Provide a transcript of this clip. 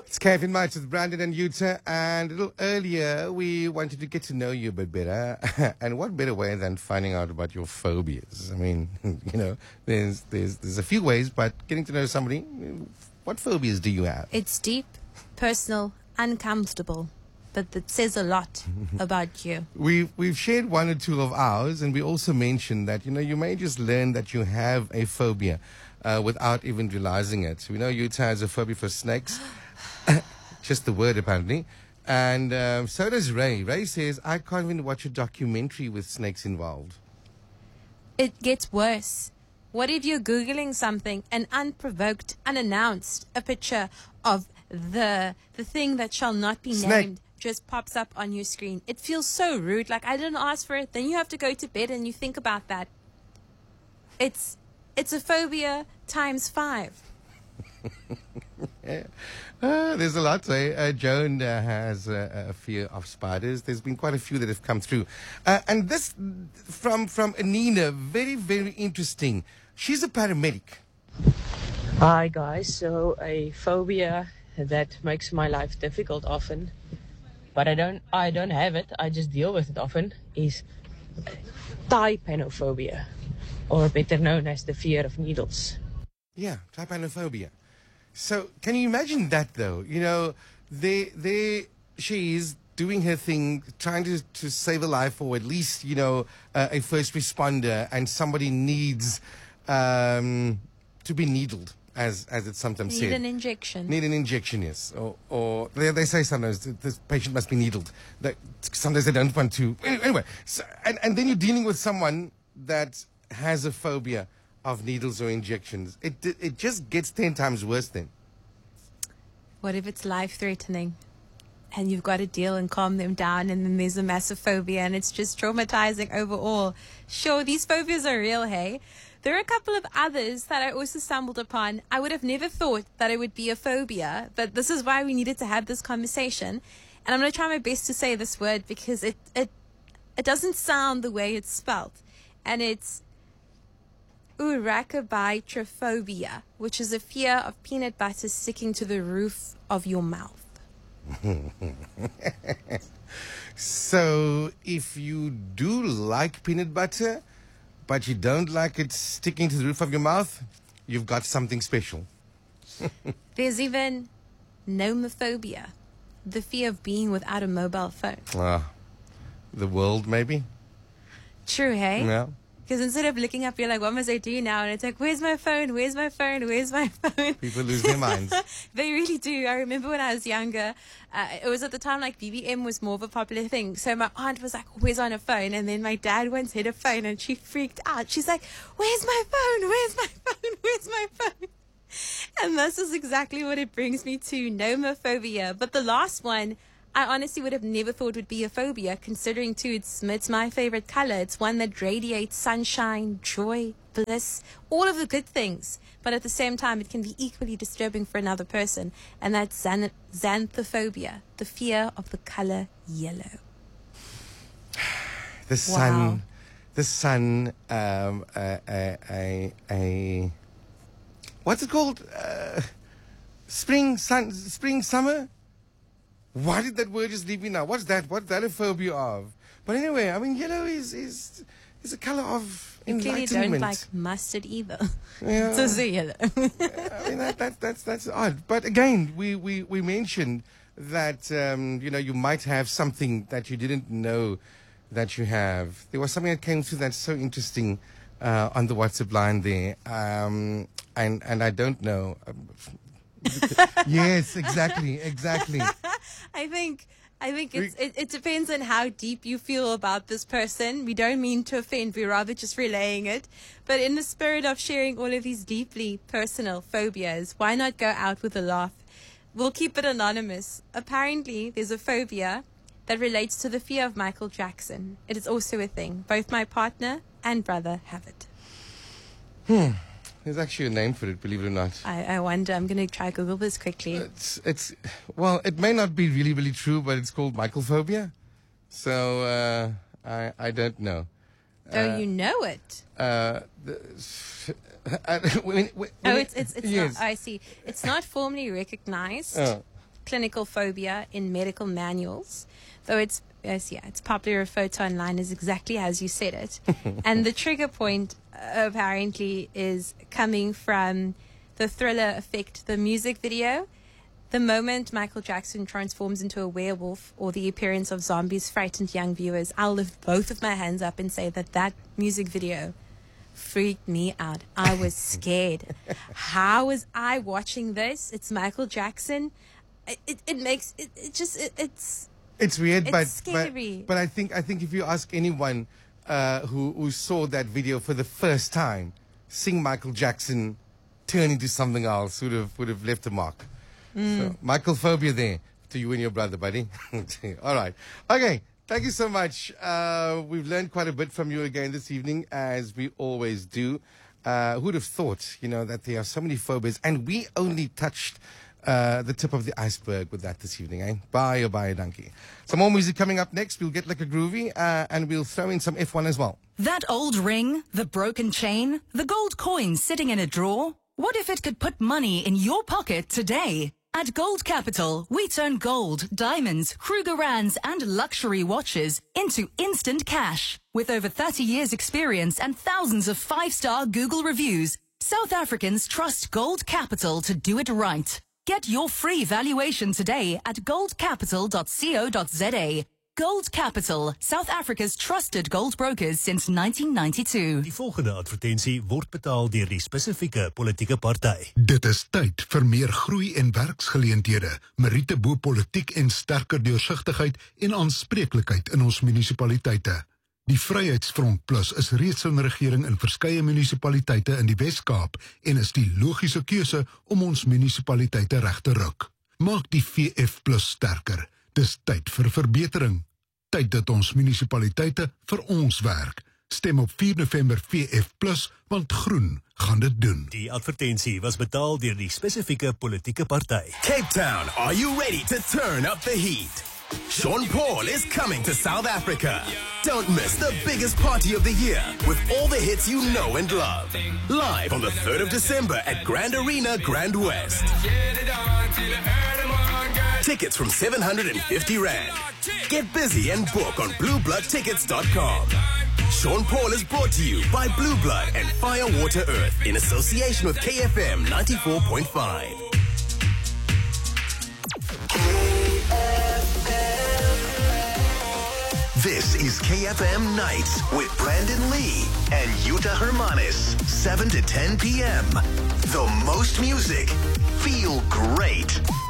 It's Kevin March with Brandon and Utah, and a little earlier we wanted to get to know you a bit better. And what better way than finding out about your phobias? I mean, there's a few ways, but getting to know somebody, what phobias do you have? It's deep, personal, uncomfortable, but that says a lot about you. We've shared one or two of ours, and we also mentioned that, you may just learn that you have a phobia without even realizing it. We know Utah has a phobia for snakes. Just the word, apparently. And so does Ray. Ray says, I can't even watch a documentary with snakes involved. It gets worse. What if you're Googling something and unprovoked, unannounced, a picture of the thing that shall not be named just pops up on your screen? It feels so rude. Like, I didn't ask for it. Then you have to go to bed and you think about that. It's a phobia times 5. There's a lot. Joan has a fear of spiders. There's been quite a few that have come through. And this from Anina, very, very interesting. She's a paramedic. Hi guys, so a phobia that makes my life difficult often, but I don't have it, I just deal with it often, is trypanophobia, or better known as the fear of needles. Yeah, trypanophobia. So can you imagine that though? There she is doing her thing, trying to save a life, or at least, a first responder, and somebody needs to be needled, as it's sometimes said. Need an injection. Need an injection, yes. Or they say sometimes this patient must be needled. Sometimes they don't want to. Anyway, so, and then you're dealing with someone that has a phobia of needles or injections. It just gets 10 times worse then. What if it's life-threatening and you've got to deal and calm them down, and then there's a massive phobia and it's just traumatizing overall? Sure, these phobias are real, hey? There are a couple of others that I also stumbled upon. I would have never thought that it would be a phobia, but this is why we needed to have this conversation. And I'm going to try my best to say this word because it doesn't sound the way it's spelled. And it's uracobitrophobia, which is a fear of peanut butter sticking to the roof of your mouth. So if you do like peanut butter, but you don't like it sticking to the roof of your mouth, you've got something special. There's even nomophobia, the fear of being without a mobile phone. The world, maybe? True, hey? Yeah. Because instead of looking up, you're like, what must I do now? And it's like, where's my phone? Where's my phone? Where's my phone? People lose their minds. They really do. I remember when I was younger, it was at the time like BBM was more of a popular thing. So my aunt was like always on a phone. And then my dad once had a phone and she freaked out. She's like, where's my phone? Where's my phone? Where's my phone? And this is exactly what it brings me to, nomophobia. But the last one, I honestly would have never thought would be a phobia, considering too it's my favorite color. It's one that radiates sunshine, joy, bliss, all of the good things. But at the same time, it can be equally disturbing for another person. And that's xanthophobia, the fear of the color yellow. The sun, what's it called? Spring, summer? Why did that word just leave me now? What's that? What's that a phobia of? But anyway, I mean, yellow is a color of enlightenment. You clearly don't like mustard either. Yeah. It's also yellow. I mean, that's odd. But again, we mentioned that, you might have something that you didn't know that you have. There was something that came through that's so interesting on the WhatsApp line there. And I don't know. Yes, exactly. I think it depends on how deep you feel about this person. We don't mean to offend, we're rather just relaying it. But in the spirit of sharing all of these deeply personal phobias, why not go out with a laugh? We'll keep it anonymous. Apparently, there's a phobia that relates to the fear of Michael Jackson. It is also a thing. Both my partner and brother have it. There's actually a name for it, believe it or not. I wonder. I'm going to try Google this quickly. Well, it may not be really, really true, but it's called Michaelphobia. So, I don't know. Oh, you know it. Yes. Not, I see. It's not formally recognized clinical phobia in medical manuals, though it's popular photo online is exactly as you said it. And the trigger point apparently is coming from the Thriller Effect, the music video. The moment Michael Jackson transforms into a werewolf or the appearance of zombies frightened young viewers, I'll lift both of my hands up and say that music video freaked me out. I was scared. How was I watching this? It's Michael Jackson. It's weird, it's scary. But I think if you ask anyone who saw that video for the first time, seeing Michael Jackson turn into something else would have left a mark. So, Michael phobia there to you and your brother, buddy. All right. Okay. Thank you so much. We've learned quite a bit from you again this evening, as we always do. Who'd have thought, that there are so many phobias, and we only touched the tip of the iceberg with that this evening, eh? Bye, donkey. Some more music coming up next. We'll get like a groovy, and we'll throw in some F1 as well. That old ring, the broken chain, the gold coin sitting in a drawer. What if it could put money in your pocket today? At Gold Capital, we turn gold, diamonds, Krugerrands, and luxury watches into instant cash. With over 30 years' experience and thousands of 5-star Google reviews, South Africans trust Gold Capital to do it right. Get your free valuation today at goldcapital.co.za. Gold Capital, South Africa's trusted gold brokers since 1992. Die volgende advertensie word betaal deur die spesifieke politieke party. Dit is tyd vir meer groei en werksgeleenthede, meriete bo politiek en sterker deursigtigheid en aanspreeklikheid in ons munisipaliteite. Die Vryheidsfront Plus is reeds in regering in verskeie munisipaliteite in die Wes-Kaap en is die logiese keuse om ons munisipaliteite reg te ruk. Maak die VF Plus sterker. Dis tyd vir verbetering. Tyd dat ons munisipaliteite vir ons werk. Stem op 4 November VF Plus, want groen gaan dit doen. Die advertensie was betaal deur die spesifieke politieke party. Cape Town, are you ready to turn up the heat? Sean Paul is coming to South Africa. Don't miss the biggest party of the year with all the hits you know and love. Live on the 3rd of December at Grand Arena, Grand West. Tickets from 750 Rand. Get busy and book on bluebloodtickets.com. Sean Paul is brought to you by Blue Blood and Fire Water Earth in association with KFM 94.5. This is KFM Nights with Brandon Lee and Yuta Hermanis, 7 to 10 p.m. The most music. Feel great.